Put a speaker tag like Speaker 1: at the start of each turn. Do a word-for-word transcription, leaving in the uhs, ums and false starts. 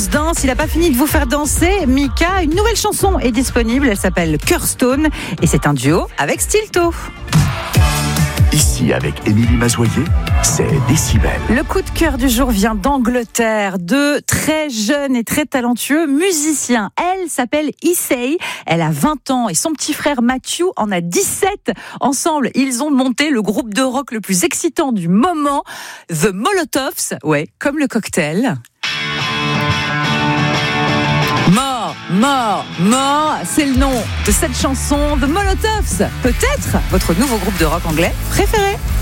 Speaker 1: Just Dance. Il n'a pas fini de vous faire danser. Mika, une nouvelle chanson est disponible. Elle s'appelle Curstone et c'est un duo avec Stilto.
Speaker 2: Ici, avec Émilie Mazoyer, c'est Décibel.
Speaker 1: Le coup de cœur du jour vient d'Angleterre. Deux très jeunes et très talentueux musiciens. Elle s'appelle Issei. Elle a vingt ans et son petit frère Matthew en a dix-sept. Ensemble, ils ont monté le groupe de rock le plus excitant du moment, The Molotovs. Ouais, comme le cocktail. Mort, mort, mort, c'est le nom de cette chanson, The Molotovs. Peut-être votre nouveau groupe de rock anglais préféré.